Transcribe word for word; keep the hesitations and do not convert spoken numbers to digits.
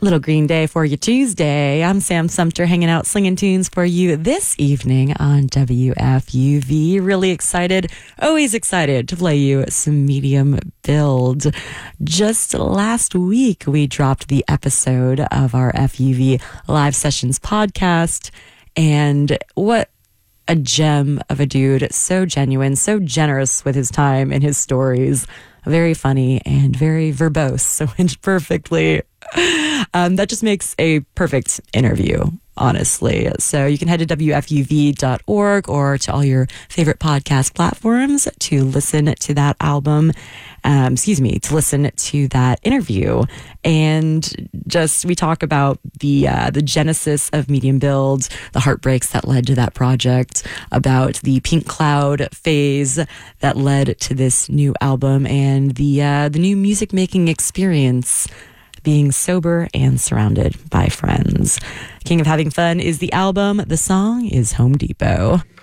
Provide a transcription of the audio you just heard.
Little Green Day for you Tuesday. I'm Sam Sumter, hanging out, slinging tunes for you this evening on W F U V. Really excited, always excited to play you some Medium Build. Just last week, we dropped the episode of our F U V Live Sessions podcast, and what a gem of a dude. So genuine, so generous with his time and his stories. Very funny and very verbose, so went perfectly. Um, that just makes a perfect interview, honestly. So you can head to W F U V dot org or to all your favorite podcast platforms to listen to that album. Um, excuse me, to listen to that interview. And just, we talk about the uh, the genesis of Medium Build, the heartbreaks that led to that project, about the Pink Cloud phase that led to this new album, and the uh, the new music making experience, being sober and surrounded by friends. King of Having Fun is the album. The song is Home Depot.